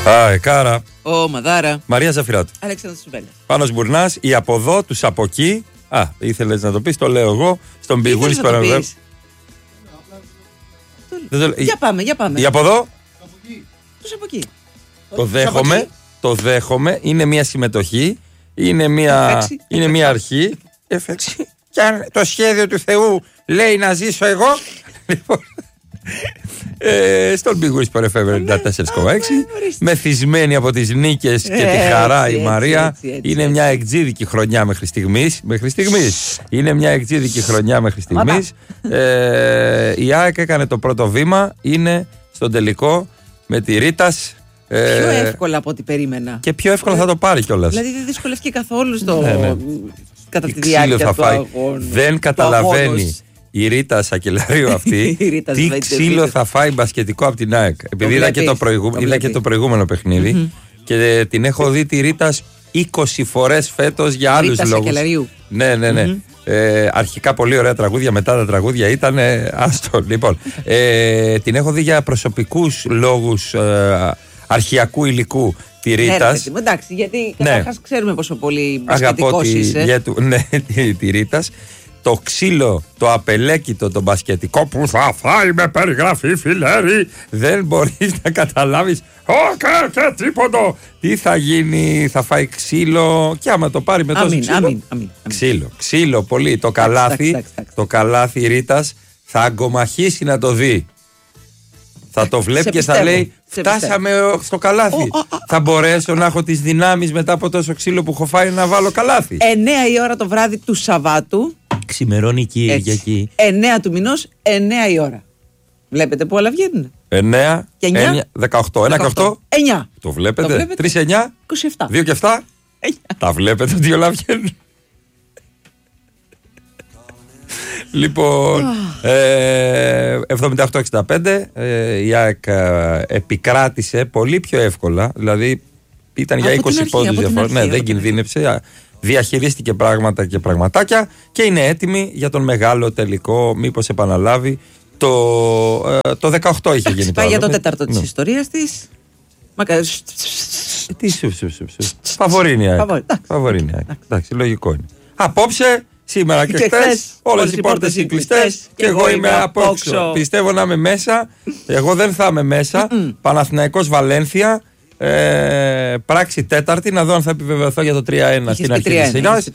Κάρα. Ο Μαδάρα. Μαρία Ζαφυράτου. Αλέξανδρος Σουβέλλας. Πάνος Μπουρνάς, οι από εδώ, τους από εκεί. Ήθελες να το πεις, το λέω εγώ. Στον πηγούνι παραβέρ. Για πάμε. Οι από εδώ. Τους από εκεί. Το δέχομαι. Είναι μια συμμετοχή. Είναι μια αρχή. Εφέξη. Και αν το σχέδιο του Θεού λέει να ζήσω εγώ. Λοιπόν. Στον Big Wins for FM 94,6. Μεθυσμένη από τις νίκες και τη χαρά η Μαρία. Είναι μια εκτζίδικη χρονιά μέχρι στιγμής. Είναι μια εκτζίδικη χρονιά μέχρι στιγμής. Η ΑΕΚ έκανε το πρώτο βήμα. Είναι στον τελικό με τη Ρίτας. Πιο εύκολα από ό,τι περίμενα. Και πιο εύκολα θα το πάρει κιόλας. Δηλαδή δεν δυσκολεύτηκε καθόλου κατά τη διάρκεια του αγώνα. Δεν καταλαβαίνει η Ρίτα Σακελαρίου αυτή τι ξύλο θα φάει μπασκετικό από την ΑΕΚ. Επειδή είδα και το προηγούμενο παιχνίδι και την έχω δει τη Ρίτα 20 φορές φέτος για άλλους λόγους. Ναι. Αρχικά πολύ ωραία τραγούδια, μετά τα τραγούδια ήταν άστο. Λοιπόν, την έχω δει για προσωπικούς λόγους αρχιακού υλικού τη Ρίτας. Εντάξει, γιατί καταρχάς ξέρουμε πόσο πολύ μπασκετικός είσαι. Ναι, τη Ρίτας. Το ξύλο, το απελέκητο, το μπασκετικό που θα φάει με περιγραφή φιλέρι, δεν μπορείς να καταλάβεις και τίποτα. Τι θα γίνει, θα φάει ξύλο και άμα το πάρει με τόσο ξύλο. Ξύλο πολύ. Το καλάθι Ρίτας θα αγκομαχήσει να το δει. Θα το βλέπει και θα λέει φτάσαμε στο καλάθι. Θα μπορέσω να έχω τις δυνάμεις μετά από τόσο ξύλο που έχω φάει να βάλω καλάθι. 9 η ώρα το βράδυ του Σαββάτου. Ξημερώνει Κυριακή. 9 του μηνός, 9 η ώρα. Βλέπετε που όλα βγαίνουν. 9 και 9, 18. 1 και 8. 9. Το βλέπετε. 3 9. 27. 2 και 7. 9. Τα βλέπετε ότι όλα βγαίνουν. Λοιπόν, 78-65 η ΑΕΚ επικράτησε πολύ πιο εύκολα. Δηλαδή ήταν για 20 πόντους διαφορά. Ναι, δεν κινδύνεψε. Διαχειρίστηκε πράγματα και πραγματάκια και είναι έτοιμη για τον μεγάλο τελικό. Μήπως επαναλάβει το 18 είχε γίνει. Πάει για το τέταρτο της ιστορίας της. Φαβορίνια. Εντάξει, λογικό είναι. Απόψε, σήμερα και χθες, όλες οι πόρτες είναι κλειστές και εγώ είμαι απόξω. Πιστεύω να είμαι μέσα. Εγώ δεν θα είμαι μέσα. Παναθηναϊκός Βαλένθια. Πράξη τέταρτη, να δω αν θα επιβεβαιωθώ για το 3-1 στην αρχή της σειράς.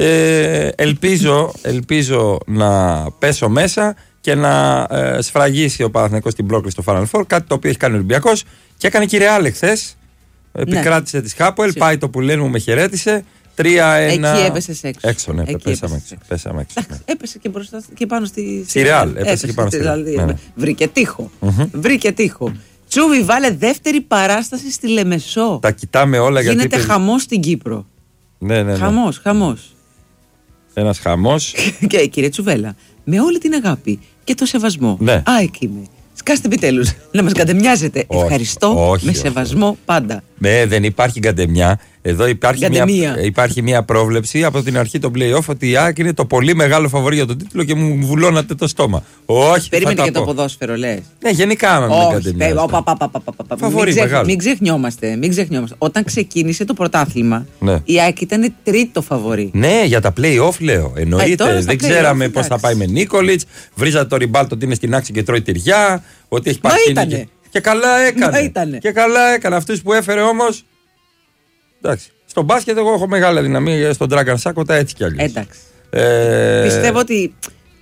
Ελπίζω να πέσω μέσα και να σφραγίσει ο Παναθηναϊκός την πρόκληση στο Final Four, κάτι το οποίο έχει κάνει ο Ολυμπιακός και έκανε και η Ρεάλ εχθές. Επικράτησε της Χάπουελ, πάει το που λένε μου με χαιρέτησε. 3-1. Εκεί έπεσες έξω. Έξω, ναι, πέσαμε έξω. Έπεσε και μπροστά και πάνω στη Ρεάλ. Έπεσε και πάνω στη Ρεάλ. Βρήκε τείχο. Τσούβι, βάλε δεύτερη παράσταση στη Λεμεσό. Τα κοιτάμε όλα γιατί. Γίνεται χαμός στην Κύπρο. Ναι. Χαμός. Ένας χαμός. Και κύριε Τσουβέλα, με όλη την αγάπη και το σεβασμό. Ναι. ΑΕΚ είμαι. Σκάστε επιτέλους να μας κατεμοιάζετε. Ευχαριστώ, με σεβασμό πάντα. Δεν υπάρχει κατεμιά. Εδώ υπάρχει μια πρόβλεψη από την αρχή των play-off ότι η ΑΕΚ είναι το πολύ μεγάλο φαβορί για τον τίτλο και μου βουλώνατε το στόμα. Όχι, περίμενε και το ποδόσφαιρο, λες. Ναι, γενικά με κατεμιά. Μην ξεχνιόμαστε. Όταν ξεκίνησε το πρωτάθλημα, η ΑΕΚ ήταν τρίτο φαβορί. Ναι, για τα play-off λέω. Εννοείται. Δεν ξέραμε πώς θα πάει με Νίκολιτς. Βρίζατε το Ριμπάλτο ότι είναι στην άξι και τρώει τυριά. Ότι έχει πάει. Και καλά έκανε. Αυτούς που έφερε όμως. Εντάξει. Στο μπάσκετ εγώ έχω μεγάλη αδυναμία, στον Dragon Σάκοτα έτσι κι αλλιώς. Εντάξει. Πιστεύω ότι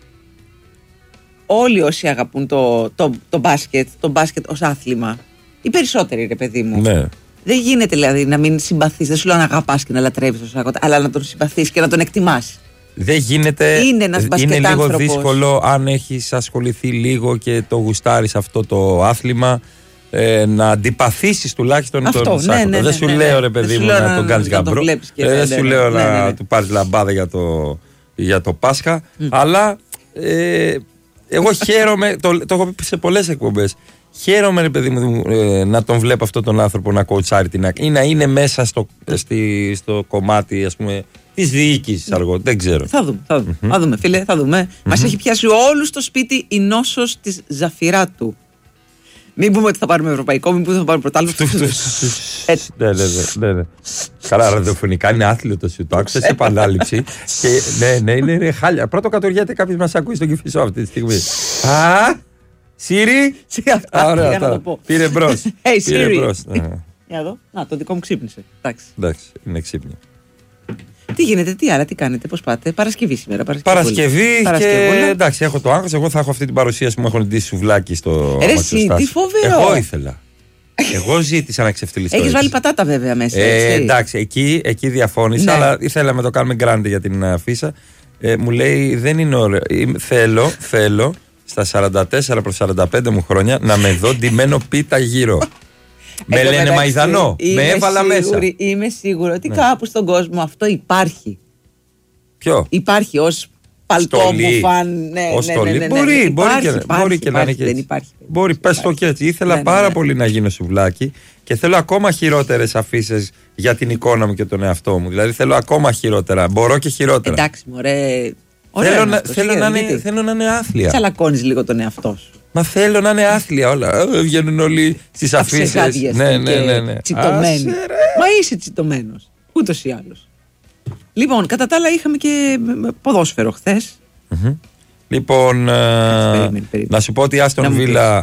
όλοι όσοι αγαπούν το μπάσκετ ως άθλημα, οι περισσότεροι ρε παιδί μου, ναι. Δεν γίνεται δηλαδή να μην συμπαθείς, δεν σου λέω να αγαπάς και να λατρεύεις τον Σάκοτα, αλλά να τον συμπαθείς και να τον εκτιμάς. Δεν γίνεται, είναι λίγο δύσκολο αν έχεις ασχοληθεί λίγο και το γουστάρεις αυτό το άθλημα. Να αντιπαθήσεις τουλάχιστον τον Σάκοτα. Δεν σου λέω ρε παιδί μου να τον κάνεις γαμπρό. Δεν σου λέω να του πάρεις λαμπάδα για το Πάσχα. Αλλά εγώ χαίρομαι, το έχω πει σε πολλές εκπομπές. Χαίρομαι ρε παιδί μου να τον βλέπω αυτόν τον άνθρωπο να κοουτσάρει την άκρη ή να είναι μέσα στο κομμάτι ας πούμε της διοίκησης αργότερα. Δεν ξέρω. Θα δούμε φίλε. Μας έχει πιάσει όλους στο σπίτι η νόσος της Ζαφυράτου. Μην πούμε ότι θα πάρουμε ευρωπαϊκό, μην πούμε ότι θα πάρουμε πρωτάθλημα. Ναι. Καλά, ραδιοφωνικά είναι άθλιο το σου. Το άκουσα σε επανάληψη. Ναι, είναι χάλια. Πρώτο κατοργέται κάποιο μα ακούει στον Κηφισό αυτή τη στιγμή. Σύρι! Ωραία, πήρε μπρος. Hey Siri! Για εδώ. Το δικό μου ξύπνησε. Εντάξει, είναι ξύπνιο. Τι γίνεται, τι άλλα, τι κάνετε, πώς πάτε? Παρασκευή σήμερα. Παρασκευή και εντάξει, έχω το άγχος. Εγώ θα έχω αυτή την παρουσίαση που μου έχουν ντύσει σουβλάκι στο Εσύ, τι φοβερό. Εγώ ήθελα. Εγώ ζήτησα να ξεφτυλιστώ. Έχεις βάλει πατάτα βέβαια μέσα. Εντάξει, εκεί διαφώνησα, αλλά ήθελα να το κάνουμε γκράντε για την αφίσα. Μου λέει δεν είναι ωραίο. Θέλω στα 44 προς 45 μου χρόνια να με δω ντυμένο πίτα γύρω. Με λένε μαϊδανό, με έβαλα μέσα. Είμαι σίγουρη ότι κάπου στον κόσμο αυτό υπάρχει. Ποιο? Υπάρχει ως παλτό μου φαν. Μπορεί και να είναι και έτσι. Μπορεί, πες το και έτσι. Ήθελα πάρα πολύ να γίνω σουβλάκι και θέλω ακόμα χειρότερες αφίσες για την εικόνα μου και τον εαυτό μου. Δηλαδή θέλω ακόμα χειρότερα. Μπορώ και χειρότερα. Εντάξει, μωρέ. Θέλω να είναι άθλια. Τσαλακώνεις λίγο τον εαυτό σου. Μα θέλω να είναι άθλια όλα. Βγαίνουν όλοι στις αφήσεις. Ναι. Τσιτωμένοι. Μα είσαι τσιτωμένος. Ούτως ή άλλως. Λοιπόν, κατά τα άλλα είχαμε και ποδόσφαιρο χθες. Λοιπόν, να σου πω ότι η Άστον Βίλα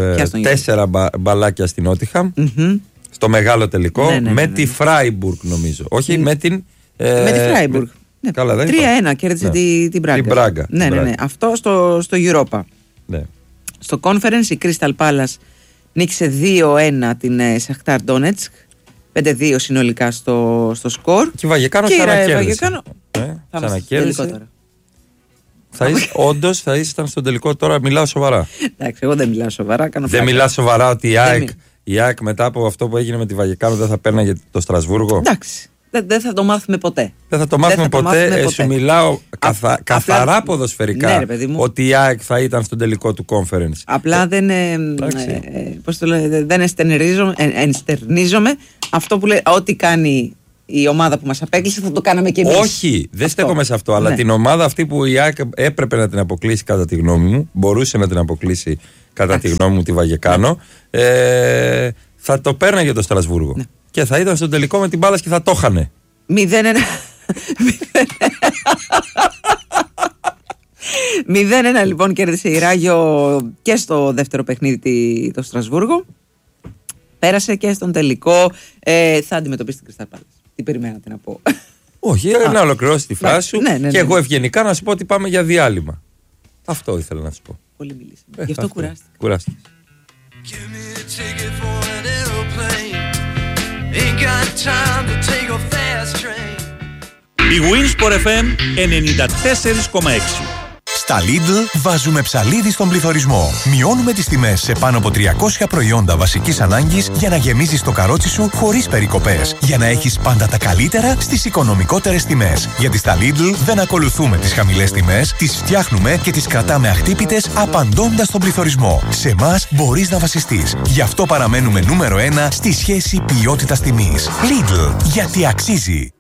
4 μπαλάκια στην Νότιχαμ. Στο μεγάλο τελικό. Με τη Φράιμπουργκ νομίζω. Όχι, με την Φράιμπουργκ. 3-1 κέρδισε την Μπράγκα. Ναι. Αυτό στο Europa. Ναι. Στο Conference η Crystal Palace νίκησε 2-1 την Shakhtar Donetsk. 5-2 συνολικά στο σκορ. Και η Βαγεκάνο ξανακέρδισε. Όντως θα ήσασταν στον τελικό. Τώρα μιλάω σοβαρά. Εντάξει, εγώ δεν μιλάω σοβαρά. Δεν μιλάω σοβαρά ότι η ΑΕΚ μετά από αυτό που έγινε με τη Βαγεκάνο δεν θα παίρναγε το Στρασβούργο. Εντάξει. Δεν θα το μάθουμε ποτέ. Δεν θα το μάθουμε ποτέ. Σου μιλάω καθαρά ποδοσφαιρικά ότι η ΑΕΚ θα ήταν στον τελικό του conference. Απλά δεν ενστερνίζομαι αυτό που λέει ό,τι κάνει η ομάδα που μας απέκλεισε θα το κάναμε και εμείς. Όχι, δεν στέκομαι σε αυτό. Αλλά την ομάδα αυτή που η ΑΕΚ έπρεπε να την αποκλείσει κατά τη γνώμη μου, μπορούσε να την αποκλείσει κατά τη γνώμη μου τη Βαγεκάνο, θα το πέρναγε το Στρασβούργο. Και θα ήταν στον τελικό με την μπάλα και θα το είχανε. 0-1 λοιπόν κέρδισε η Ράγιο και στο δεύτερο παιχνίδι το Στρασβούργο. Πέρασε και στον τελικό. Θα αντιμετωπίσει την Crystal Palace. Τι περιμένατε να πω? Όχι, να ολοκληρώσει τη φράση σου. Και εγώ ευγενικά να σου πω ότι πάμε για διάλειμμα. Αυτό ήθελα να σου πω. Πολύ μιλήσαμε. Γι' αυτό κουράστηκα. Η Winsport FM 94,6. Στα Lidl βάζουμε ψαλίδι στον πληθωρισμό. Μειώνουμε τις τιμές σε πάνω από 300 προϊόντα βασικής ανάγκης για να γεμίζεις το καρότσι σου χωρίς περικοπές. Για να έχεις πάντα τα καλύτερα στις οικονομικότερες τιμές. Γιατί στα Lidl δεν ακολουθούμε τις χαμηλές τιμές, τις φτιάχνουμε και τις κρατάμε αχτύπητες απαντώντας στον πληθωρισμό. Σε εμάς μπορείς να βασιστείς. Γι' αυτό παραμένουμε νούμερο 1 στη σχέση ποιότητας τιμής. Lidl, γιατί αξίζει.